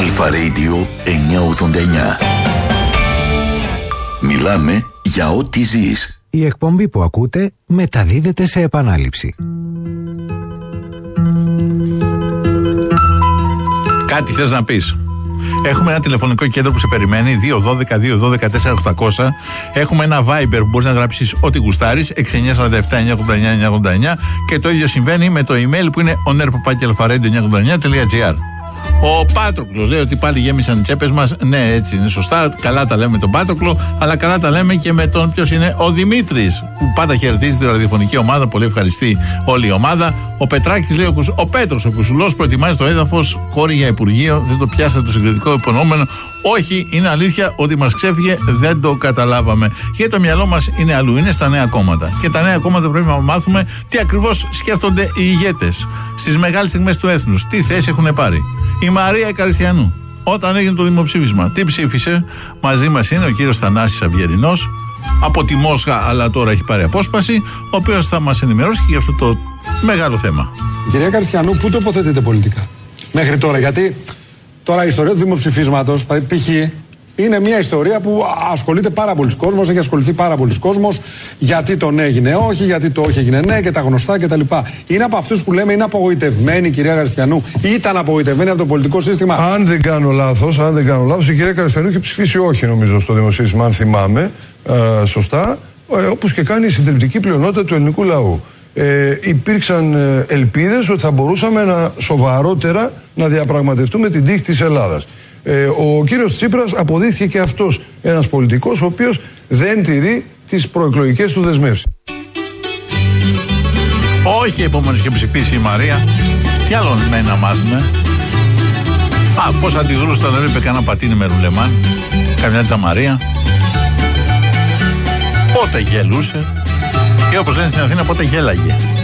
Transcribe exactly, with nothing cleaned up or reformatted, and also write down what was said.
Αλφα Radio εννιακόσια ογδόντα εννιά. Μιλάμε για ό,τι ζεις. Η εκπομπή που ακούτε μεταδίδεται σε επανάληψη. Κάτι θες να πεις? Έχουμε ένα τηλεφωνικό κέντρο που σε περιμένει, δύο ένα δύο δύο ένα δύο τέσσερα οκτακόσια. Έχουμε ένα Viber που μπορείς να γράψεις ό,τι γουστάρεις, έξι εννιά τέσσερα επτά εννιά ογδόντα εννιά εννιά ογδόντα εννιά, και το ίδιο συμβαίνει με το email που είναι on air παπάκι αλφα ρέιντιο εννιακόσια ογδόντα εννιά τελεία τζι άρ. Ο Πάτροκλος λέει ότι πάλι γέμισαν οι τσέπες μας. Ναι, έτσι είναι σωστά. Καλά τα λέμε με τον Πάτροκλο, αλλά καλά τα λέμε και με τον ποιος είναι, ο Δημήτρης, που πάντα χαιρετίζει τη ραδιοφωνική ομάδα. Πολύ ευχαριστεί όλη η ομάδα. Ο Πετράκης λέει: Ο, Κουσ... ο Πέτρος, ο Κουσουλός, προετοιμάζει το έδαφος. Κόρη για Υπουργείο. Δεν το πιάσατε το συγκριτικό υπονοούμενο. Όχι, είναι αλήθεια ότι μας ξέφυγε, δεν το καταλάβαμε. Γιατί το μυαλό μας είναι αλλού, είναι στα νέα κόμματα. Και τα νέα κόμματα πρέπει να μάθουμε τι ακριβώς σκέφτονται οι ηγέτες στις μεγάλες στιγμές του έθνους. Τι θέση έχουν πάρει. Η Μαρία Ικαριθιανού, όταν έγινε το δημοψήφισμα, τι ψήφισε? Μαζί μας είναι ο κύριος Θανάσης Αυγερινός, από τη Μόσχα, αλλά τώρα έχει πάρει απόσπαση, ο οποίος θα μας ενημερώσει και για αυτό το μεγάλο θέμα. Κυρία Ικαριθιανού, πού τοποθετείτε πολιτικά μέχρι τώρα? Γιατί τώρα η ιστορία του δημοψηφίσματος, π.χ. είναι μια ιστορία που ασχολείται πάρα πολλοί κόσμος, έχει ασχοληθεί πάρα πολλοί κόσμος. Γιατί τον έγινε όχι, γιατί το όχι έγινε ναι, και τα γνωστά κτλ. Είναι από αυτούς που λέμε είναι απογοητευμένοι, κυρία Ικαριθιανού, ήταν απογοητευμένοι από το πολιτικό σύστημα? Αν δεν κάνω λάθος, αν δεν κάνω λάθος, η κυρία Ικαριθιανού είχε ψηφίσει όχι, νομίζω, στο δημοψήφισμα, αν θυμάμαι ε, σωστά, ε, όπως και κάνει η συντριπτική πλειονότητα του ελληνικού λαού. Ε, υπήρξαν ε, ελπίδες ότι θα μπορούσαμε να, σοβαρότερα να διαπραγματευτούμε την τύχη της Ελλάδας. Ε, ο κύριος Τσίπρας αποδείχθηκε και αυτός ένας πολιτικός ο οποίος δεν τηρεί τις προεκλογικές του δεσμεύσεις. Όχι, επομένως είχε ψηφίσει η Μαρία. Τι άλλο μένει να μάθουμε? Α, πώς αντιδρούσε όταν έλειπε κανένα πατίνι με ρουλεμάν, καμιά τζαμαρία. Πότε γελούσε, και όπως λένε στην Αθήνα, πότε γέλαγε.